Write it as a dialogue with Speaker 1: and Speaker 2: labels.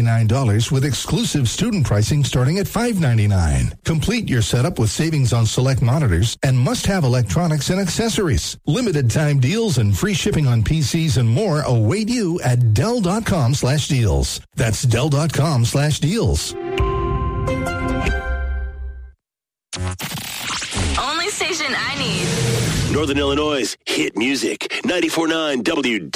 Speaker 1: $499 with exclusive student pricing starting at $599. Complete your setup with savings on select monitors and must-have electronics and accessories. Limited time deals and free shipping on PCs and more await you at Dell.com/deals. That's Dell.com/deals.
Speaker 2: Only station I need.
Speaker 3: Northern Illinois' hit music. 94.9 WD.